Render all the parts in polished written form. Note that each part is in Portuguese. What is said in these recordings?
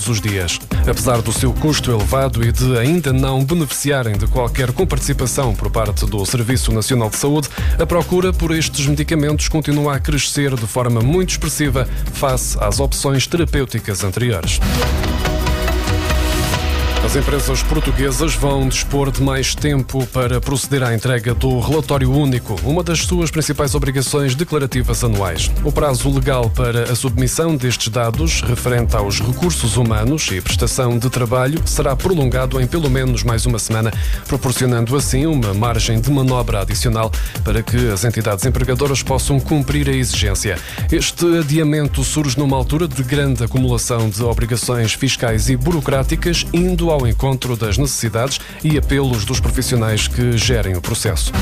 os dias. Apesar do seu custo elevado e de ainda não beneficiarem de qualquer comparticipação por parte do Serviço Nacional de Saúde, a procura por estes medicamentos continua a crescer de forma muito expressiva face às opções terapêuticas anteriores. As empresas portuguesas vão dispor de mais tempo para proceder à entrega do relatório único, uma das suas principais obrigações declarativas anuais. O prazo legal para a submissão destes dados, referente aos recursos humanos e prestação de trabalho, será prolongado em pelo menos mais uma semana, proporcionando assim uma margem de manobra adicional para que as entidades empregadoras possam cumprir a exigência. Este adiamento surge numa altura de grande acumulação de obrigações fiscais e burocráticas, indo ao encontro das necessidades e apelos dos profissionais que gerem o processo.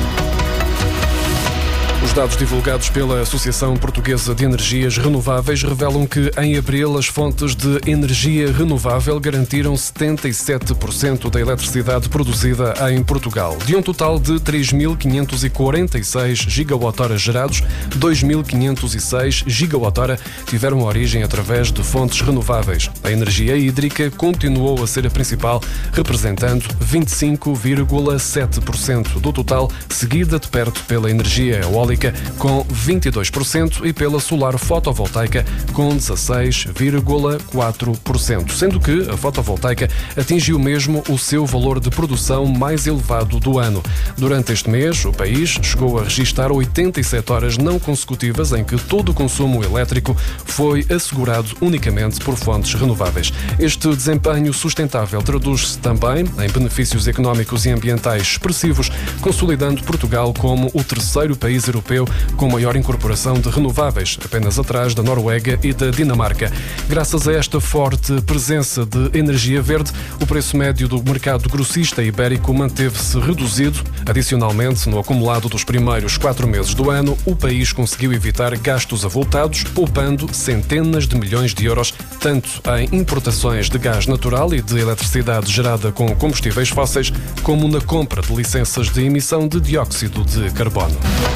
Os dados divulgados pela Associação Portuguesa de Energias Renováveis revelam que, em abril, as fontes de energia renovável garantiram 77% da eletricidade produzida em Portugal. De um total de 3.546 gigawatt-horas gerados, 2.506 gigawatt-hora tiveram origem através de fontes renováveis. A energia hídrica continuou a ser a principal, representando 25,7% do total, seguida de perto pela energia eólica, com 22%, e pela solar fotovoltaica, com 16,4%, sendo que a fotovoltaica atingiu mesmo o seu valor de produção mais elevado do ano. Durante este mês, o país chegou a registrar 87 horas não consecutivas em que todo o consumo elétrico foi assegurado unicamente por fontes renováveis. Este desempenho sustentável traduz-se também em benefícios económicos e ambientais expressivos, consolidando Portugal como o terceiro país europeu com maior incorporação de renováveis, apenas atrás da Noruega e da Dinamarca. Graças a esta forte presença de energia verde, o preço médio do mercado grossista ibérico manteve-se reduzido. Adicionalmente, no acumulado dos primeiros 4 meses do ano, o país conseguiu evitar gastos avultados, poupando centenas de milhões de euros, tanto em importações de gás natural e de eletricidade gerada com combustíveis fósseis, como na compra de licenças de emissão de dióxido de carbono.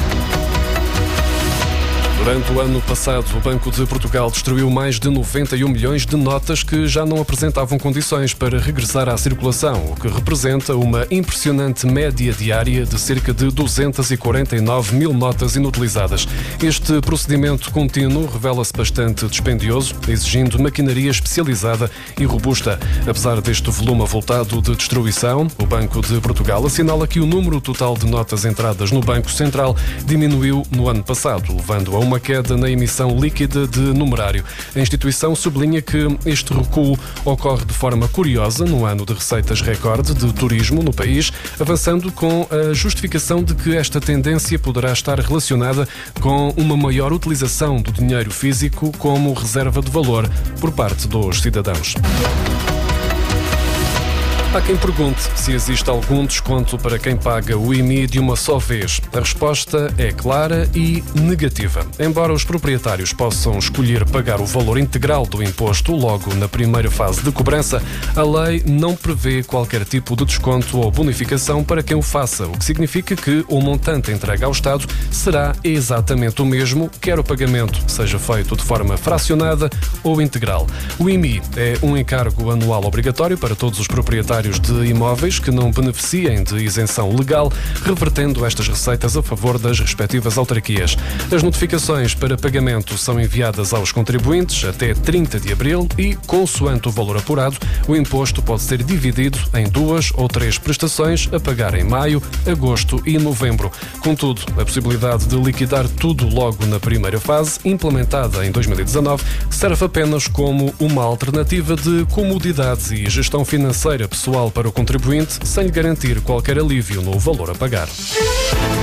Durante o ano passado, o Banco de Portugal destruiu mais de 91 milhões de notas que já não apresentavam condições para regressar à circulação, o que representa uma impressionante média diária de cerca de 249 mil notas inutilizadas. Este procedimento contínuo revela-se bastante dispendioso, exigindo maquinaria especializada e robusta. Apesar deste volume avultado de destruição, o Banco de Portugal assinala que o número total de notas entradas no Banco Central diminuiu no ano passado, levando a uma queda na emissão líquida de numerário. A instituição sublinha que este recuo ocorre de forma curiosa no ano de receitas recorde de turismo no país, avançando com a justificação de que esta tendência poderá estar relacionada com uma maior utilização do dinheiro físico como reserva de valor por parte dos cidadãos. Há quem pergunte se existe algum desconto para quem paga o IMI de uma só vez. A resposta é clara e negativa. Embora os proprietários possam escolher pagar o valor integral do imposto logo na primeira fase de cobrança, a lei não prevê qualquer tipo de desconto ou bonificação para quem o faça, o que significa que o montante entregue ao Estado será exatamente o mesmo, quer o pagamento seja feito de forma fracionada ou integral. O IMI é um encargo anual obrigatório para todos os proprietários de imóveis que não beneficiem de isenção legal, revertendo estas receitas a favor das respectivas autarquias. As notificações para pagamento são enviadas aos contribuintes até 30 de abril e, consoante o valor apurado, o imposto pode ser dividido em 2 ou 3 prestações a pagar em maio, agosto e novembro. Contudo, a possibilidade de liquidar tudo logo na primeira fase, implementada em 2019, serve apenas como uma alternativa de comodidade e gestão financeira pessoal para o contribuinte, sem lhe garantir qualquer alívio no valor a pagar.